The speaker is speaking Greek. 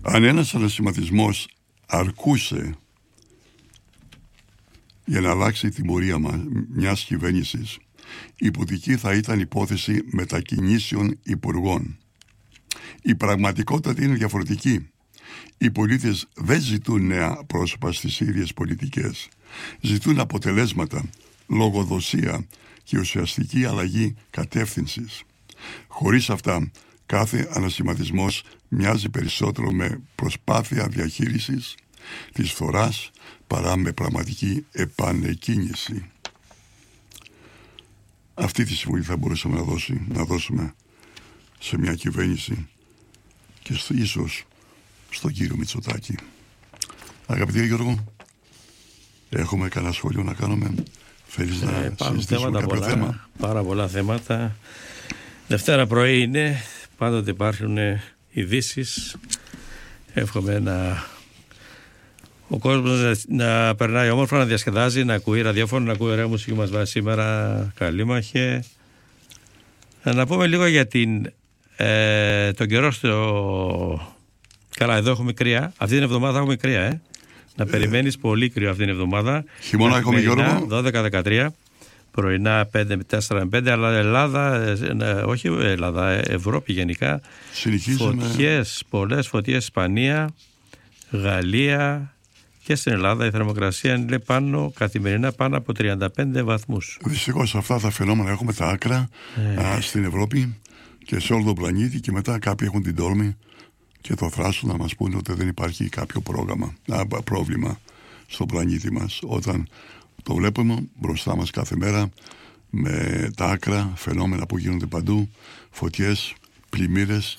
Αν ένας ανασχηματισμός αρκούσε για να αλλάξει την πορεία μιας κυβέρνησης, η υποτική θα ήταν υπόθεση μετακινήσεων υπουργών. Η πραγματικότητα είναι διαφορετική. Οι πολίτες δεν ζητούν νέα πρόσωπα στις ίδιες πολιτικές. Ζητούν αποτελέσματα, λογοδοσία και ουσιαστική αλλαγή κατεύθυνσης. Χωρίς αυτά, κάθε ανασχηματισμός μοιάζει περισσότερο με προσπάθεια διαχείρισης της φθοράς παρά με πραγματική επανεκκίνηση. Αυτή τη συμβουλή θα μπορούσαμε να δώσουμε σε μια κυβέρνηση και ίσως στον κύριο Μητσοτάκη. Αγαπητέ Γιώργο, έχουμε κανένα σχόλιο να κάνουμε? Θέλεις να συζητήσουμε κάποιο θέμα? Πάρα πολλά θέματα. Δευτέρα πρωί είναι, πάντοτε υπάρχουν ειδήσεις. Εύχομαι ο κόσμος να περνάει όμορφα, να διασκεδάζει, να ακούει ραδιόφωνο, να ακούει ωραία μουσική μας βάζει σήμερα. Καλήμαχε. Να πούμε λίγο για τον καιρό Καλά, εδώ έχουμε κρύα. Αυτή την εβδομάδα έχουμε κρύα, Να περιμένεις πολύ κρύο αυτή την εβδομάδα. Χειμώνα έχουμε, Γιώργο. 12-13. Πρωινά 5-4-5. Αλλά Ευρώπη γενικά. Συνεχίζουμε. Φωτιές, πολλές φωτιές. Ισπανία, Γαλλία και στην Ελλάδα η θερμοκρασία είναι καθημερινά πάνω από 35 βαθμούς. Δυστυχώς αυτά τα φαινόμενα έχουμε τα άκρα στην Ευρώπη και σε όλο τον πλανήτη, και μετά κάποιοι έχουν την τόλμη και το θράσο να μας πούνε ότι δεν υπάρχει κάποιο πρόβλημα στον πλανήτη μας, όταν το βλέπουμε μπροστά μας κάθε μέρα με τα άκρα φαινόμενα που γίνονται παντού, φωτιές, πλημμύρες